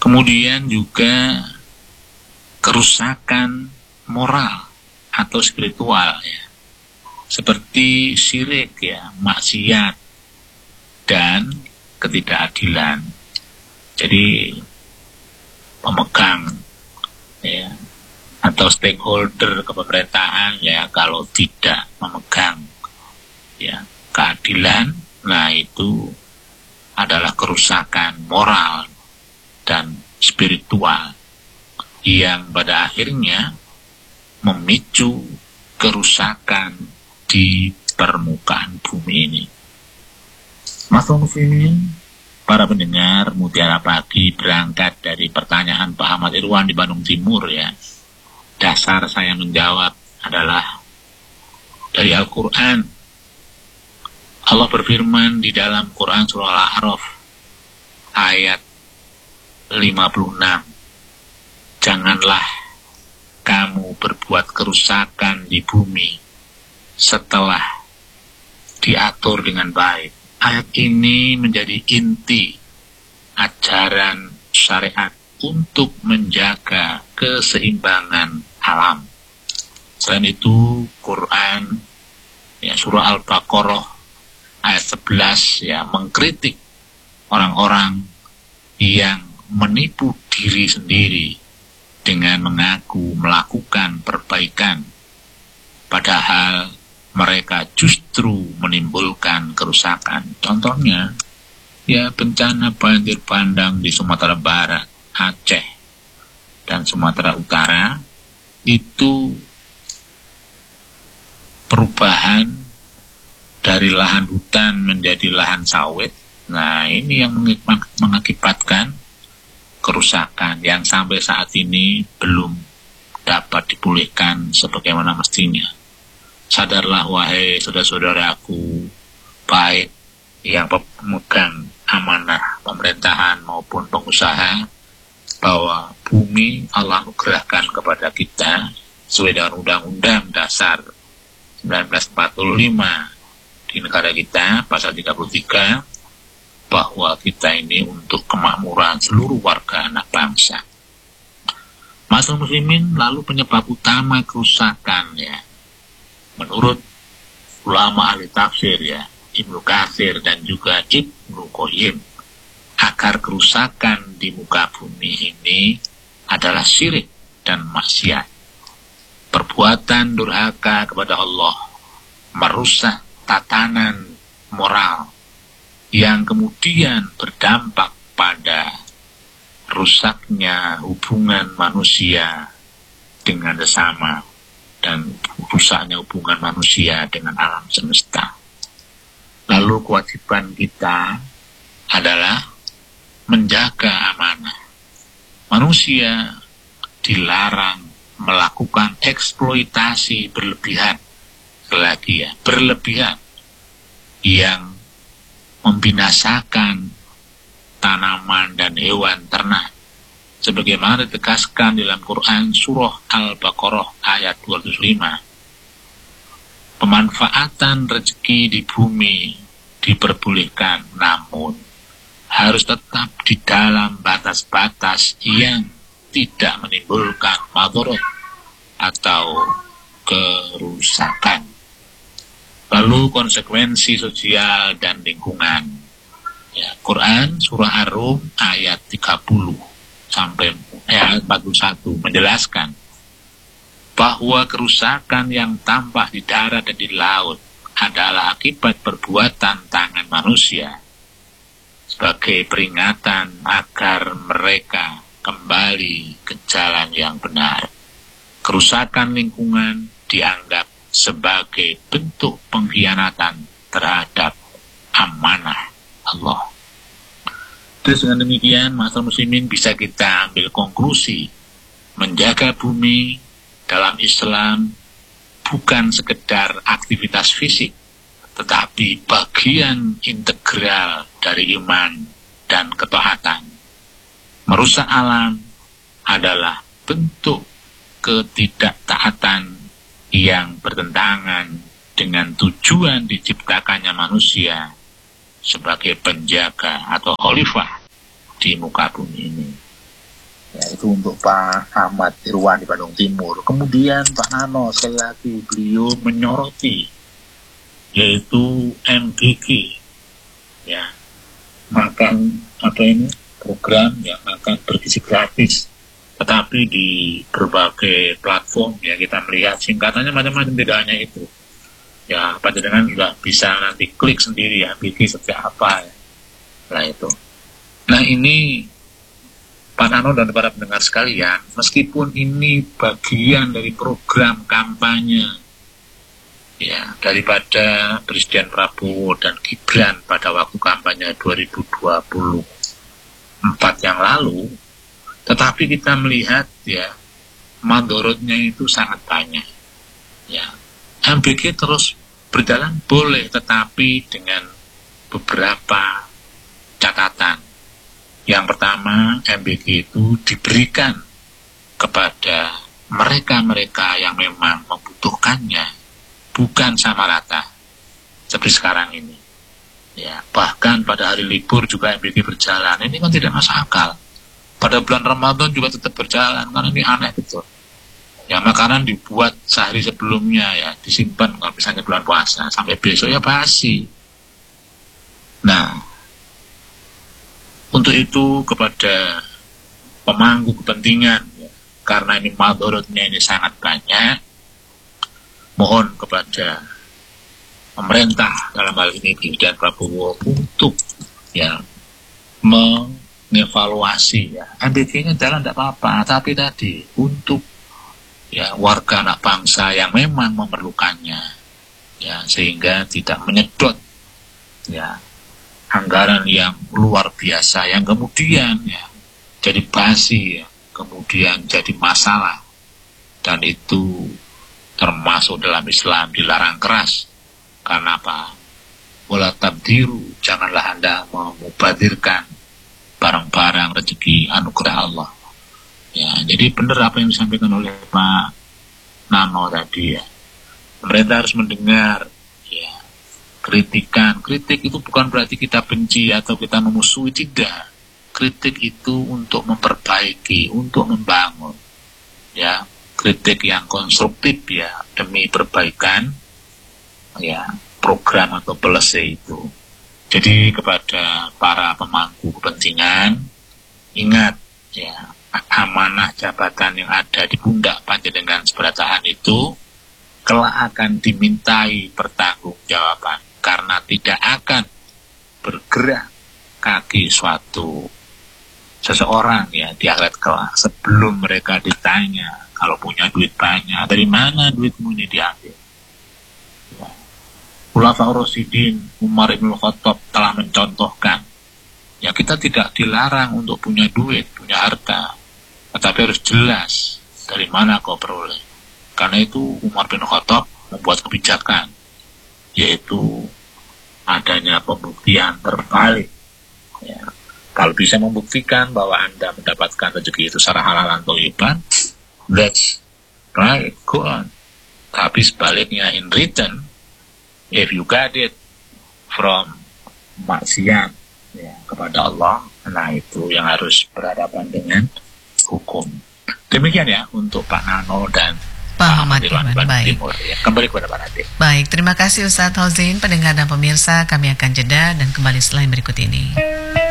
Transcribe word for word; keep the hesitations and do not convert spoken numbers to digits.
Kemudian juga kerusakan moral atau spiritual ya, seperti syirik ya, maksiat dan ketidakadilan. Jadi pemegang ya atau stakeholder kepemerintahan ya, kalau tidak memegang ya keadilan, nah itu adalah kerusakan moral dan spiritual yang pada akhirnya memicu kerusakan di permukaan bumi ini. Mas muslimin, para pendengar Mutiara Pagi, berangkat dari pertanyaan Pak Ahmad Irwan di Bandung Timur ya, dasar saya menjawab adalah dari Al-Quran. Allah berfirman di dalam Quran surah Al-A'raf ayat lima puluh enam, janganlah kamu berbuat kerusakan di bumi setelah diatur dengan baik. Ayat ini menjadi inti ajaran syariat untuk menjaga keseimbangan alam. Selain itu, Quran ya, surah Al-Baqarah ayat sebelas ya, mengkritik orang-orang yang menipu diri sendiri dengan mengaku melakukan perbaikan, padahal mereka justru menimbulkan kerusakan. Contohnya, ya bencana banjir bandang di Sumatera Barat, Aceh, dan Sumatera Utara, itu perubahan dari lahan hutan menjadi lahan sawit. Nah, ini yang mengakibatkan kerusakan yang sampai saat ini belum dapat dipulihkan sebagaimana mestinya. Sadarlah wahai saudara-saudaraku, baik yang pemegang amanah pemerintahan maupun pengusaha, bahwa bumi Allah anugerahkan kepada kita sesuai dengan Undang-Undang Dasar seribu sembilan ratus empat puluh lima di negara kita, pasal tiga puluh tiga, bahwa kita ini untuk kemakmuran seluruh warga anak bangsa. Masyarakat muslimin, lalu penyebab utama kerusakan ya, menurut ulama ahli tafsir ya, Ibnu Katsir dan juga Ibnu Qayyim, akar kerusakan di muka bumi ini adalah syirik dan maksiat. Perbuatan durhaka kepada Allah merusak tatanan moral yang kemudian berdampak pada rusaknya hubungan manusia dengan sesama dan rusaknya hubungan manusia dengan alam semesta. Lalu kewajiban kita adalah menjaga amanah. Manusia dilarang melakukan eksploitasi berlebihan, lagi ya, berlebihan yang membinasakan tanaman dan hewan ternak, sebagaimana ditegaskan dalam Quran surah Al-Baqarah ayat dua ratus lima. Pemanfaatan rezeki di bumi diperbolehkan, namun harus tetap di dalam batas-batas yang tidak menimbulkan madharat atau kerusakan. Lalu konsekuensi sosial dan lingkungan. Ya, Quran surah Ar-Rum ayat tiga puluh sampai ayat empat puluh satu menjelaskan bahwa kerusakan yang tampak di darat dan di laut adalah akibat perbuatan tangan manusia, sebagai peringatan agar mereka kembali ke jalan yang benar. Kerusakan lingkungan dianggap sebagai bentuk pengkhianatan terhadap amanah Allah. Terus dengan demikian, masyarakat muslimin, bisa kita ambil konklusi, menjaga bumi dalam Islam bukan sekedar aktivitas fisik, tetapi bagian integral dari iman dan ketaatan. Merusak alam adalah bentuk ketidaktaatan yang bertentangan dengan tujuan diciptakannya manusia sebagai penjaga atau khalifah di muka bumi ini. Ya, itu untuk Pak Ahmad Irwan di Bandung Timur. Kemudian Pak Nano sekali lagi beliau menyoroti yaitu M B G, ya, makan apa ini program ya makan bergizi gratis, tetapi di berbagai platform ya kita melihat singkatannya macam-macam, tidak hanya itu ya, panjenengan juga bisa nanti klik sendiri ya M B G seperti apa ya. Nah itu, nah ini Pak Nano dan para pendengar sekalian, meskipun ini bagian dari program kampanye ya daripada Presiden Prabowo dan Gibran pada waktu kampanye dua ribu dua puluh empat yang lalu, tetapi kita melihat ya mandorotnya itu sangat banyak ya. M B G terus berjalan boleh, tetapi dengan beberapa catatan. Yang pertama, M B G itu diberikan kepada mereka-mereka yang memang membutuhkannya, bukan sama rata seperti sekarang ini. Ya, bahkan pada hari libur juga M B G berjalan. Ini kan tidak masuk akal. Pada bulan Ramadan juga tetap berjalan, karena ini aneh gitu. Ya, makanan dibuat sehari sebelumnya ya, disimpan kalau misalnya bulan puasa sampai besok ya basi. Nah, untuk itu kepada pemangku kepentingan ya, karena ini madorotnya ini sangat banyak, mohon kepada pemerintah dalam hal ini Presiden Prabowo untuk ya mengevaluasi ya M B G-nya jalan tidak apa-apa, tapi tadi untuk ya warga anak bangsa yang memang memerlukannya ya, sehingga tidak menyedot ya anggaran yang luar biasa yang kemudian ya jadi basi ya, kemudian jadi masalah, dan itu termasuk dalam Islam dilarang keras. Karena apa? Wala tabdiru, janganlah Anda memubadirkan barang-barang rezeki anugerah Allah. Ya, jadi benar apa yang disampaikan oleh Pak Nano tadi ya. Pemerintah harus mendengar ya kritikan. Kritik itu bukan berarti kita benci atau kita memusuhi, tidak. Kritik itu untuk memperbaiki, untuk membangun. Ya, kritik yang konstruktif ya demi perbaikan ya program atau policy itu. Jadi kepada para pemangku kepentingan, ingat ya, amanah jabatan yang ada di pundak panjenengan seberataan itu kelak akan dimintai pertanggungjawaban, karena tidak akan bergerak kaki suatu seseorang ya di akhirat kelak sebelum mereka ditanya, kalau punya duit banyak, dari mana duitmu ini diambil? Ya. Khulafaur Rasyidin Umar ibn Khattab telah mencontohkan ya, kita tidak dilarang untuk punya duit, punya harta, tetapi harus jelas dari mana kau peroleh. Karena itu Umar bin Khattab membuat kebijakan, yaitu adanya pembuktian terbalik ya. Kalau bisa membuktikan bahwa Anda mendapatkan rezeki itu secara halal atau thayyiban, that's right, go on. Tapi sebaliknya, in return, if you got it from maksiat ya, kepada Allah, nah itu yang harus berhadapan dengan hukum. Demikian ya untuk Pak Nano dan Pak Ahmad Irwan. Baik. Timur, ya. Kembali kepada Pak Nadim. Baik, terima kasih Ustadz Hozin. Pendengar dan pemirsa, kami akan jeda dan kembali setelah yang berikut ini.